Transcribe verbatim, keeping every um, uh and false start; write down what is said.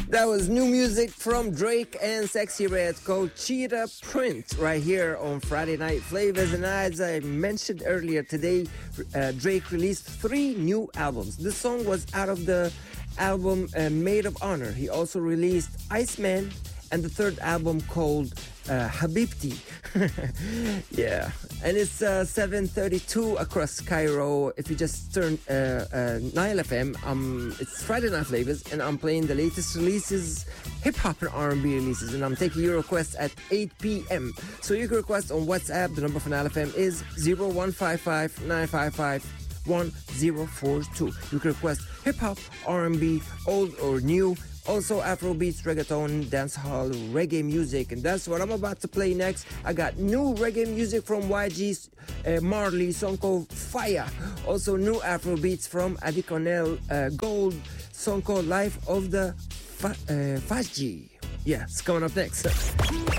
That was new music from Drake and Sexy Red called Cheetah Print right here on Friday Night Flavors. And as I mentioned earlier today, uh, Drake released three new albums. This song was out of the album uh, Made of Honor. He also released Iceman and the third album called uh, Habibti. Yeah, and it's uh, seven thirty-two across Cairo. If you just turn uh, uh, Nile F M, um, it's Friday Night Flavors, and I'm playing the latest releases, hip-hop and R and B releases, and I'm taking your requests at eight p.m. So you can request on WhatsApp. The number for Nile F M is zero one five five nine five five one zero four two. You can request hip-hop, R and B, old or new, also Afrobeats, reggaeton, dancehall, reggae music, and that's what I'm about to play next. I got new reggae music from Y G uh, Marley, song called Fire. Also new Afrobeats from Adikonel uh, Gold, song called Life of the Fa- uh, Fajji. Yeah, it's coming up next.